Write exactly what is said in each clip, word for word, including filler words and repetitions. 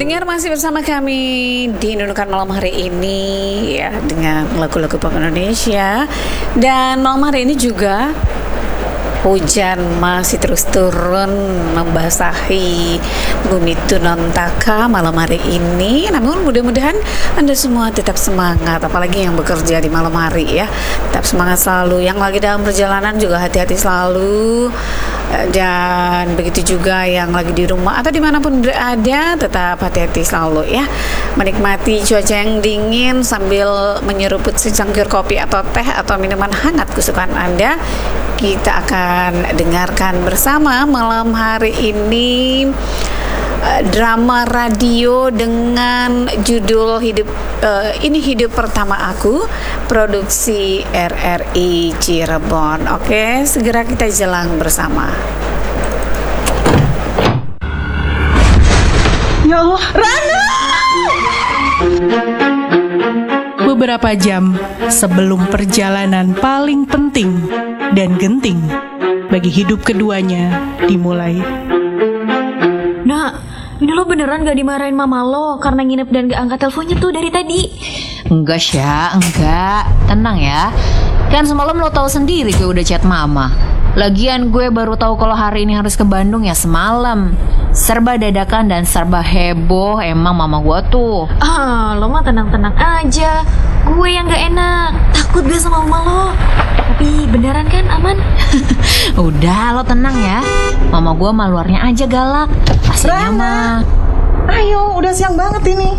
pendengar, masih bersama kami di Nunukan malam hari ini ya, dengan lagu-lagu pop Indonesia. Dan malam hari ini juga hujan masih terus turun membasahi bumi Tunantaka malam hari ini. Namun mudah-mudahan Anda semua tetap semangat, apalagi yang bekerja di malam hari ya. Tetap semangat selalu. Yang lagi dalam perjalanan juga hati-hati selalu. Dan begitu juga yang lagi di rumah atau dimanapun berada, tetap hati-hati selalu ya. Menikmati cuaca yang dingin sambil menyeruput secangkir kopi atau teh atau minuman hangat kesukaan Anda. Kita akan dengarkan bersama malam hari ini drama radio dengan judul hidup uh, ini hidup pertama aku, produksi R R I Cirebon. Oke, segera kita jelang bersama. Ya Allah, Rana! Beberapa jam sebelum perjalanan paling penting dan genting bagi hidup keduanya dimulai. Nak, ini lo beneran gak dimarahin mama lo karena nginep dan gak angkat teleponnya tuh dari tadi? Enggak, Syah, enggak. Tenang ya. Kan semalam lo tahu sendiri gue udah chat mama. Lagian gue baru tahu kalau hari ini harus ke Bandung ya semalam. Serba dadakan dan serba heboh emang mama gue tuh. Ah, lo mah tenang-tenang aja. Gue yang gak enak, takut gue sama mama lo. Tapi beneran kan aman? Udah, lo tenang ya. Mama gue mah luarnya aja galak, aslinya mah. Ayo, udah siang banget ini.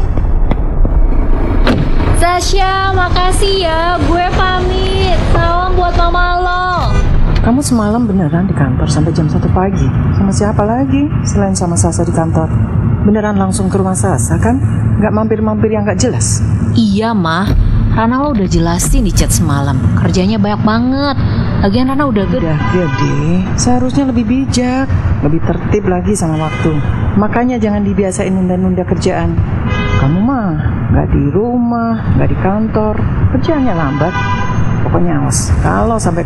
Sasha, makasih ya. Gue pamit. Salam buat mama lo. Kamu semalam beneran di kantor sampai jam satu pagi? Sama siapa lagi selain sama Sasa di kantor? Beneran langsung ke rumah Sasa kan? Gak mampir-mampir yang gak jelas? Iya, Mah. Rana lo udah jelasin di chat semalam. Kerjanya banyak banget. Lagian Rana udah gede. Udah gede, seharusnya lebih bijak, lebih tertib lagi sama waktu. Makanya jangan dibiasain nunda-nunda kerjaan. Kamu mah gak di rumah, gak di kantor, kerjaannya lambat. Pokoknya awas, kalau sampai